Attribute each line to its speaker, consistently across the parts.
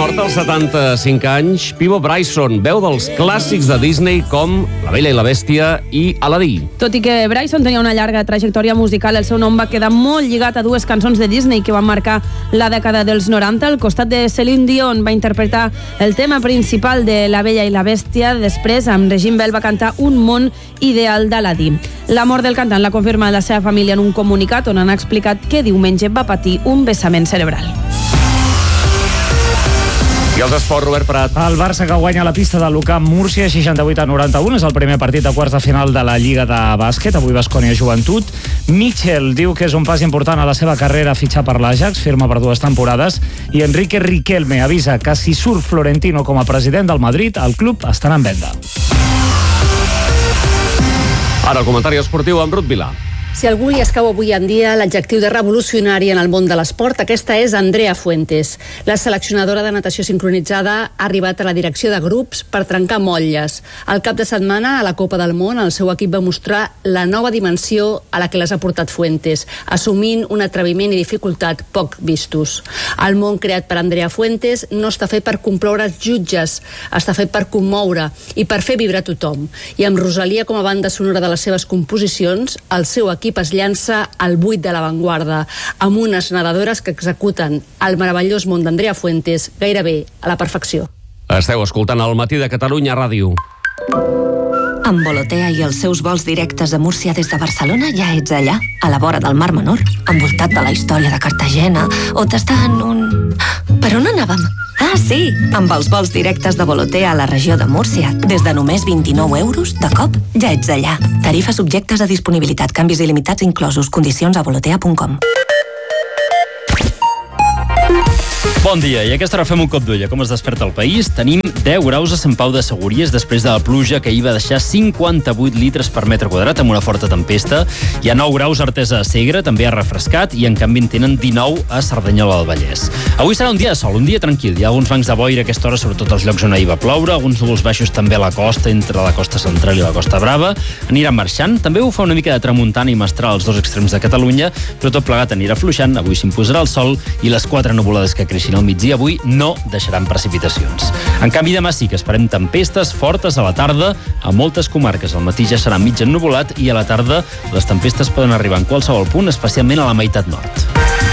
Speaker 1: mort als 75 anys, Peabo Bryson, veu dels clàssics de Disney com La Bella i la Bèstia i Aladí.
Speaker 2: Tot i que Bryson tenia una llarga trajectòria musical, el seu nom va quedar molt lligat a dues cançons de Disney que van marcar la dècada dels 90. Al costat de Celine Dion va interpretar el tema principal de La Bella i la Bèstia. Després, amb Regine Bell, va cantar Un món ideal d'Aladí. La mort del cantant l'ha confirmat la seva família en un comunicat on han explicat que diumenge va patir un vessament cerebral.
Speaker 1: I els esports, Robert Prat.
Speaker 3: El Barça que guanya la pista de l'UCAM Múrcia 68-91 és el primer partit de quarts de final de la Lliga de Bàsquet. Avui Baskonia Joventut. Mitchell diu que és un pas important a la seva carrera fitxar per l'Ajax, firma per 2 temporades, i Enrique Riquelme avisa que si surt Florentino com a president del Madrid, el club estarà en venda.
Speaker 1: Ara el comentari esportiu amb Ruth Vilà.
Speaker 4: Si algú li escau avui en dia l'adjectiu de revolucionari en el món de l'esport, aquesta és Andrea Fuentes. La seleccionadora de natació sincronitzada ha arribat a la direcció de grups per trencar motlles. Al cap de setmana, a la Copa del Món, el seu equip va mostrar la nova dimensió a la que les ha portat Fuentes, assumint un atreviment i dificultat poc vistos. El món creat per Andrea Fuentes no està fet per complaure els jutges, està fet per commoure i per fer vibrar tothom. I amb Rosalia com a banda sonora de les seves composicions, el seu equip es llança al buit de l'avantguarda, amb unes nedadores que executen el meravellós món d'Andrea Fuentes gairebé a la perfecció.
Speaker 1: Esteu escoltant El Matí de Catalunya Ràdio.
Speaker 5: Amb Volotea i els seus vols directes a Múrcia des de Barcelona ja ets allà, a la vora del Mar Menor, envoltat de la història de Cartagena, o tastant un... Per on anàvem? Ah, sí, amb els vols directes de Volotea a la regió de Múrcia, des de només 29 euros, de cop ja ets allà. Tarifes subjectes a disponibilitat, canvis il·limitats inclosos, condicions a volotea.com.
Speaker 6: Bon dia, i a aquesta hora fem un cop d'ull a com es desperta el país. Tenim 10 graus a Sant Pau de Segúries després de la pluja que hi va deixar 58 litres per metre quadrat amb una forta tempesta. Hi ha 9 graus a Artesa de Segre, també ha refrescat, i en canvi en tenen 19 a Cerdanyola del Vallès. Avui serà un dia de sol, un dia tranquil. Hi ha alguns bancs de boira a aquesta hora, sobretot als llocs on ahir va ploure, alguns núvols baixos també a la costa, entre la costa central i la costa brava. Anirà marxant, també bufa una mica de tramuntana i mestral als dos extrems de Catalunya, però tot plegat anirà afluixant. Avui s'imposarà el sol i les 4 nuvolades que creixin al migdia avui no deixaran precipitacions. En canvi, demà sí que esperem tempestes fortes a la tarda a moltes comarques. Al matí ja serà mig ennuvolat i a la tarda les tempestes poden arribar en qualsevol punt, especialment a la meitat nord.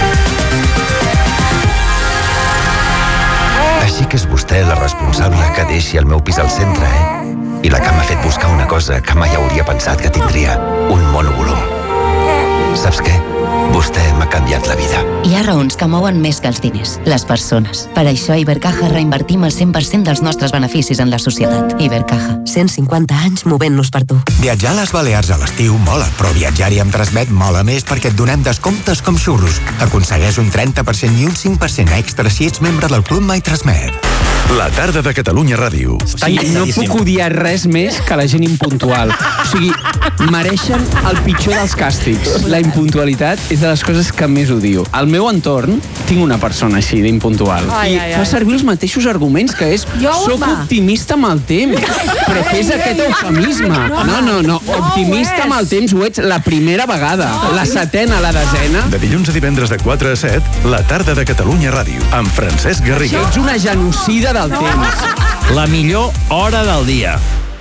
Speaker 7: Així que és vostè la responsable que deixi el meu pis al centre, I la que m'ha fet buscar una cosa que mai hauria pensat que tindria, un monovolum. Saps què? Vostè m'ha canviat la vida.
Speaker 8: Hi ha raons que mouen més que els diners, les persones. Per això a Ibercaja reinvertim el 100% dels nostres beneficis en la societat. Ibercaja, 150 anys movent-nos per tu.
Speaker 9: Viatjar a les Balears a l'estiu mola, però viatjar-hi amb Transmet mola més perquè et donem descomptes com xurros. Aconsegueix un 30% i un 5% extra si ets membre del Club My Transmet.
Speaker 10: La tarda de Catalunya Ràdio.
Speaker 11: No puc odiar res més que la gent impuntual. O sigui, mereixen el pitjor dels càstigs. La impuntualitat és de les coses que més odio. Al meu entorn tinc una persona així d'impuntual. I fa servir els mateixos arguments, que és soc optimista amb el temps. Però què és aquest eufemisme? No. Optimista amb el temps ho ets la primera vegada. La setena, la desena.
Speaker 10: De dilluns a divendres de 4 a 7, la tarda de Catalunya Ràdio, amb Francesc Garriga.
Speaker 11: Ets una genocida del temps.
Speaker 12: La millor hora del dia.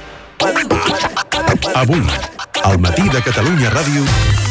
Speaker 10: Avui, al Matí de Catalunya Ràdio.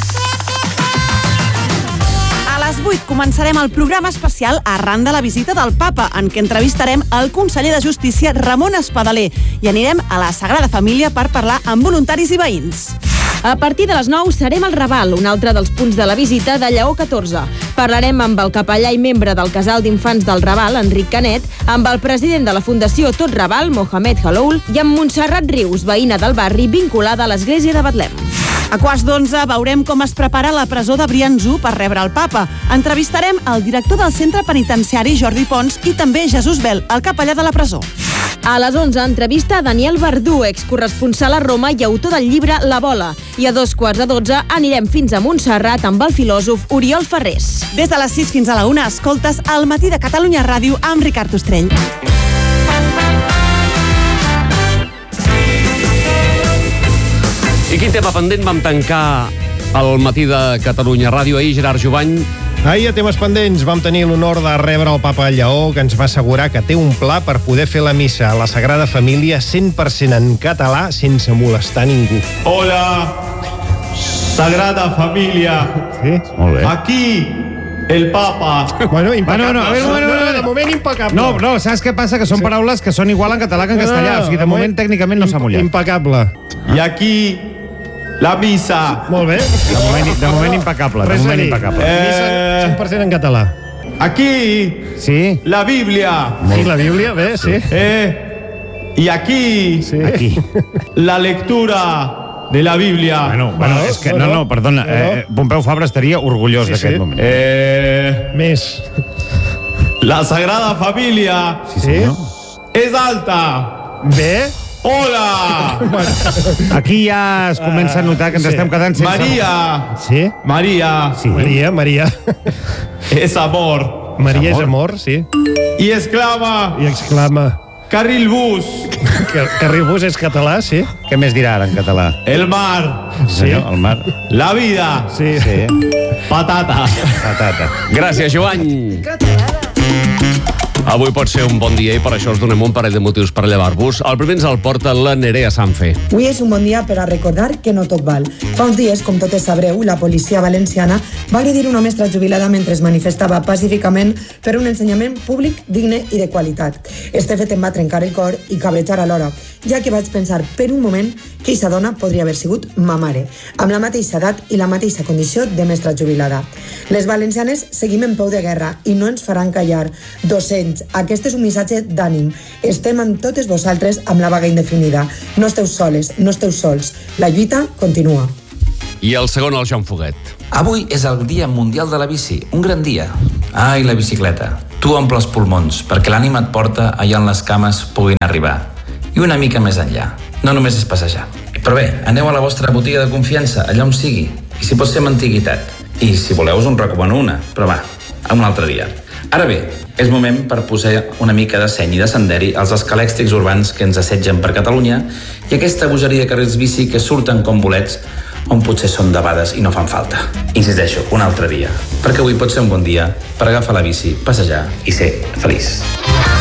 Speaker 13: A les 8 començarem el programa especial arran de la visita del Papa, en què entrevistarem el conseller de Justícia Ramon Espadaler i anirem a la Sagrada Família per parlar amb voluntaris i veïns.
Speaker 2: A partir de les 9 serem al Raval, un altre dels punts de la visita de Lleó 14. Parlarem amb el capellà i membre del Casal d'Infants del Raval, Enric Canet, amb el president de la Fundació Tot Raval, Mohamed Haloul, i amb Montserrat Rius, veïna del barri vinculada a l'església de Betlem.
Speaker 13: A quarts d'11 veurem com es prepara la presó de Briançó per rebre el Papa. Entrevistarem el director del centre penitenciari, Jordi Pons, i també Jesús Bel, el capellà de la presó.
Speaker 2: A les 11, entrevista a Daniel Verdú, excorresponsal a Roma i autor del llibre La Bola. I a 2:15 anirem fins a Montserrat amb el filòsof Oriol Ferrés.
Speaker 13: Des de les 6 fins a la 1 escoltes El Matí de Catalunya Ràdio amb Ricard Ostrell.
Speaker 1: I quin tema pendent vam tancar al Matí de Catalunya Ràdio ahir? Gerard Jovany
Speaker 14: Ahir a Temes Pendents vam tenir l'honor de rebre el papa Lleó, que ens va assegurar que té un pla per poder fer la missa a la Sagrada Família 100% en català sense molestar ningú.
Speaker 15: Hola, Sagrada Familia.
Speaker 14: Sí?
Speaker 3: Molt bé.
Speaker 15: Aquí, el Papa.
Speaker 14: Bueno, impecable.
Speaker 3: Bueno,
Speaker 14: de moment impecable.
Speaker 3: No, saps què passa? Que són paraules que són igual en català que en castellà. O sigui, de moment tècnicament no s'ha mullat.
Speaker 14: Impecable.
Speaker 15: I aquí, la missa.
Speaker 14: Molt bé.
Speaker 3: De moment impecable. De moment impecable.
Speaker 14: Missa 100% en català.
Speaker 15: Aquí,
Speaker 3: sí.
Speaker 15: La Biblia.
Speaker 14: I la Bíblia, bé, sí.
Speaker 15: Y aquí,
Speaker 14: sí.
Speaker 3: Aquí,
Speaker 15: la lectura de la Biblia.
Speaker 3: Bueno, és que, no, perdona, Pompeu Fabra estaria orgullós d'aquest moment.
Speaker 14: Més.
Speaker 15: La Sagrada Familia és alta.
Speaker 14: Bé.
Speaker 15: Hola!
Speaker 3: Aquí ja es comença a notar que ens estem quedant sense...
Speaker 15: Maria!
Speaker 14: Sí?
Speaker 15: Maria!
Speaker 14: Sí. Maria.
Speaker 15: És amor.
Speaker 14: Maria és amor, sí.
Speaker 15: I exclama...
Speaker 14: I exclama...
Speaker 15: Carril bus.
Speaker 14: Carril bus és català, sí.
Speaker 3: Què més dirà ara en català?
Speaker 15: El mar.
Speaker 14: Sí.
Speaker 3: El mar.
Speaker 15: La vida.
Speaker 14: Sí.
Speaker 15: Patata.
Speaker 1: Gràcies, Joan. Avui pot ser un bon dia i per això us donem un parell de motius per llevar-vos. El primer ens el porta la Nerea Sanfe.
Speaker 16: Avui és un bon dia per a recordar que no tot val. Fa uns dies, com totes sabreu, la policia valenciana va agredir una mestra jubilada mentre es manifestava pacíficament per un ensenyament públic digne i de qualitat. Este fet em va trencar el cor i cabrejar alhora, ja que vaig pensar per un moment que aquesta dona podria haver sigut ma mare, amb la mateixa edat i la mateixa condició de mestra jubilada. Les valencianes seguim en peu de guerra i no ens faran callar. Docents, aquest és un missatge d'ànim. Estem amb totes vosaltres amb la vaga indefinida. No esteu soles, no esteu sols. La lluita continua.
Speaker 1: I el segon, el Joan Foguet.
Speaker 17: Avui és el Dia Mundial de la Bici, un gran dia. Ai, la bicicleta. Tu omple els pulmons, perquè l'ànima et porta allà on les cames puguin arribar. I una mica més enllà. No només és passejar. Però bé, aneu a la vostra botiga de confiança, allà on sigui. I si pot ser amb antiguitat. I si voleu us en recomano una, però va, un altre dia. Ara bé, és moment per posar una mica de seny i de senderi als escalèctrics urbans que ens assetgen per Catalunya i aquesta bogeria de carrils bici que surten com bolets on potser són debades i no fan falta. Insisteixo, un altre dia, perquè avui pot ser un bon dia per agafar la bici, passejar i ser feliç.